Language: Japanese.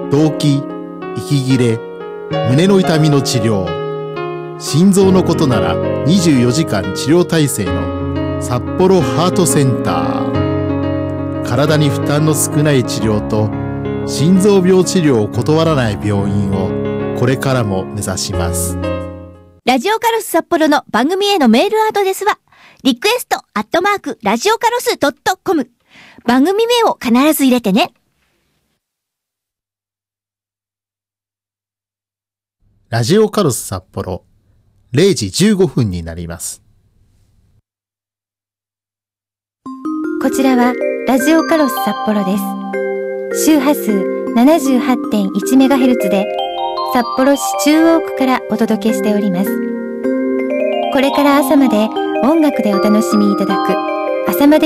動悸、息切れ、胸の痛みの治療、心臓のことなら24時間治療体制の札幌ハートセンター。体に負担の少ない治療と心臓病治療を断らない病院をこれからも目指します。 ラジオカロス札幌の番組へのメールアドレスはリクエスト@ラジオカロス.com。番組名を必ず入れてね。 ラジオカロス札幌0時15分になります。 こちらはラジオカロス札幌です。周波数 78.1MHz で札幌市中央区からお届けしております。これから朝まで音楽でお楽しみいただく朝まで